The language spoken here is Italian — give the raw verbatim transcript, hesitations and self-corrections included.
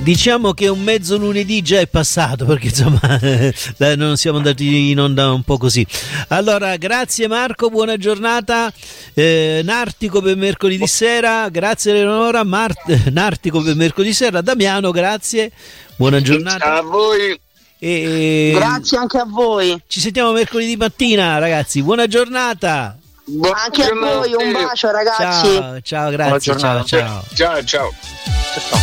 Diciamo che un mezzo lunedì già è passato, perché insomma non siamo andati in onda un po' così. Allora, grazie Marco, buona giornata. eh, Nartico per mercoledì sera, grazie Eleonora. Mar- Nartico per mercoledì sera, Damiano, grazie, buona giornata a voi. E grazie anche a voi. Ci sentiamo mercoledì mattina, ragazzi, buona giornata. Buona anche giornata. a voi, un bacio ragazzi. Ciao, ciao, grazie, ciao, ciao. Ciao, ciao. Ciao.